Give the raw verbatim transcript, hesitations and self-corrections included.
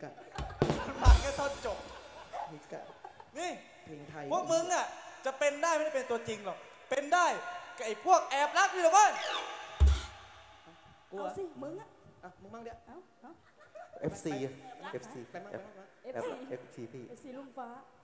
อะมาแค่ท่อนจบนี่กะนี่เพลงไทยพวกมึงอ่ะจะเป็นได้ไม่ได้เป็นตัวจริงหรอกเป็นได้กับไอ้พวกแอบรักนี่หรอเว้ยกลัวเอาสิมึงอะอ่ะมึงมั่งเดี๋ยวเอาเอาเอฟ ซี เอฟ ซีไปมั่งไปมั่งไปมั่งเอฟซีเอฟ ซี พี่เอฟซีลุงฟ้า